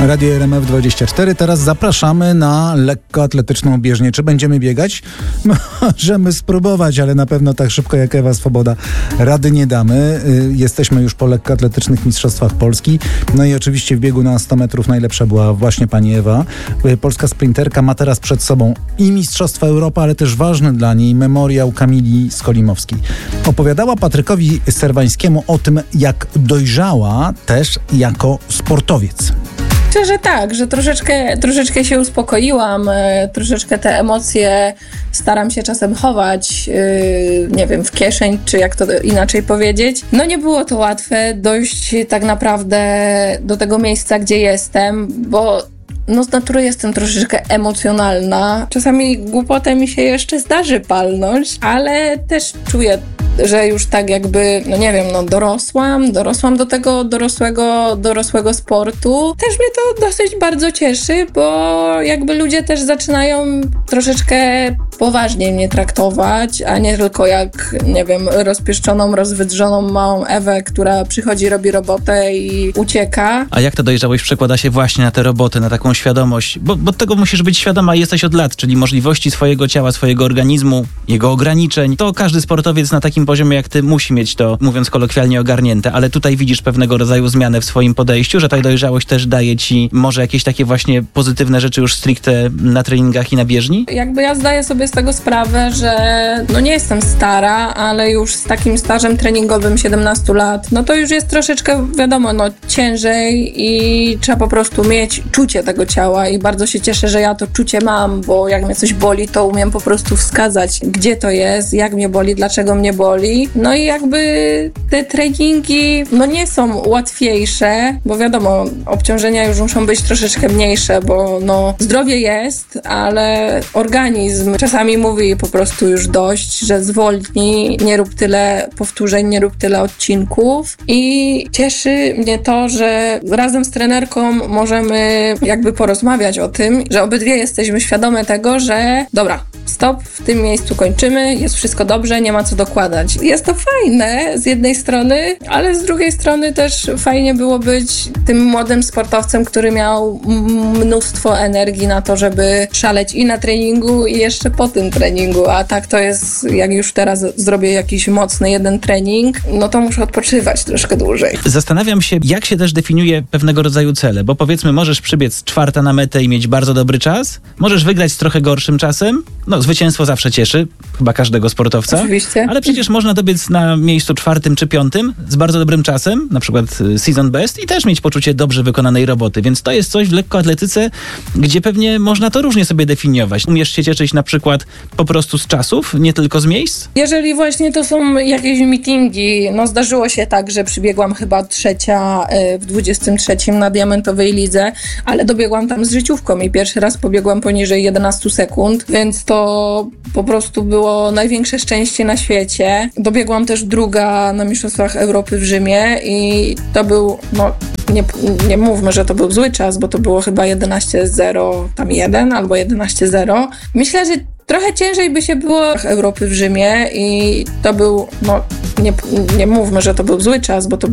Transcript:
Radio RMF24. Teraz zapraszamy na lekkoatletyczną bieżnię. Czy będziemy biegać? Możemy spróbować, ale na pewno tak szybko jak Ewa Swoboda rady nie damy. Jesteśmy już po lekkoatletycznych mistrzostwach Polski. No i oczywiście w biegu na 100 metrów najlepsza była właśnie pani Ewa. Polska sprinterka ma teraz przed sobą i Mistrzostwa Europy, ale też ważny dla niej memoriał Kamili Skolimowskiej. Opowiadała Patrykowi Serwańskiemu o tym, jak dojrzała też jako sportowiec. Myślę, że tak, że troszeczkę się uspokoiłam, troszeczkę te emocje staram się czasem chować, nie wiem, w kieszeń, czy jak to inaczej powiedzieć. No nie było to łatwe dojść tak naprawdę do tego miejsca, gdzie jestem, bo z natury jestem troszeczkę emocjonalna. Czasami głupotę mi się jeszcze zdarzy palnąć, ale też czuję, że już tak jakby, dorosłam do tego dorosłego sportu. Też mnie to dosyć bardzo cieszy, bo jakby ludzie też zaczynają troszeczkę poważniej mnie traktować, a nie tylko jak, rozpieszczoną, rozwydrzoną małą Ewę, która przychodzi, robi robotę i ucieka. A jak ta dojrzałość przekłada się właśnie na tę robotę, na taką świadomość? Bo tego musisz być świadoma, jesteś od lat, czyli możliwości swojego ciała, swojego organizmu, jego ograniczeń. To każdy sportowiec na takim poziomie jak ty musi mieć to, mówiąc kolokwialnie, ogarnięte, ale tutaj widzisz pewnego rodzaju zmianę w swoim podejściu, że ta dojrzałość też daje ci może jakieś takie właśnie pozytywne rzeczy już stricte na treningach i na bieżni? Jakby ja zdaję sobie z tego sprawę, że nie jestem stara, ale już z takim stażem treningowym 17 lat, to już jest troszeczkę, ciężej i trzeba po prostu mieć czucie tego ciała i bardzo się cieszę, że ja to czucie mam, bo jak mnie coś boli, to umiem po prostu wskazać, gdzie to jest, jak mnie boli, dlaczego mnie boli. No i jakby te treningi, nie są łatwiejsze, bo wiadomo, obciążenia już muszą być troszeczkę mniejsze, bo zdrowie jest, ale organizm czasami mówi po prostu już dość, że zwolnij, nie rób tyle powtórzeń, nie rób tyle odcinków i cieszy mnie to, że razem z trenerką możemy jakby porozmawiać o tym, że obydwie jesteśmy świadome tego, że dobra, stop, w tym miejscu kończymy, jest wszystko dobrze, nie ma co dokładać. Jest to fajne z jednej strony, ale z drugiej strony też fajnie było być tym młodym sportowcem, który miał mnóstwo energii na to, żeby szaleć i na treningu, i jeszcze po tym treningu, a tak to jest, jak już teraz zrobię jakiś mocny jeden trening, to muszę odpoczywać troszkę dłużej. Zastanawiam się, jak się też definiuje pewnego rodzaju cele, bo powiedzmy, możesz przybiec 4. na metę i mieć bardzo dobry czas, możesz wygrać z trochę gorszym czasem, zwycięstwo zawsze cieszy, chyba każdego sportowca. Oczywiście. Ale przecież można dobiec na miejscu 4. czy 5. z bardzo dobrym czasem, na przykład season best i też mieć poczucie dobrze wykonanej roboty, więc to jest coś w lekkoatletyce, gdzie pewnie można to różnie sobie definiować. Umiesz się cieszyć na przykład po prostu z czasów, nie tylko z miejsc? Jeżeli właśnie to są jakieś meetingi, zdarzyło się tak, że przybiegłam chyba 3. w 23 na diamentowej lidze, ale dobiegłam tam z życiówką i pierwszy raz pobiegłam poniżej 11 sekund, więc to po prostu było największe szczęście na świecie. Dobiegłam też 2. na Mistrzostwach Europy w Rzymie i to był, nie mówmy, że to był zły czas, bo to było chyba 11:01 albo 11:0. Myślę, że trochę ciężej by się było Europy w Rzymie i to był, nie mówmy, że to był zły czas, bo to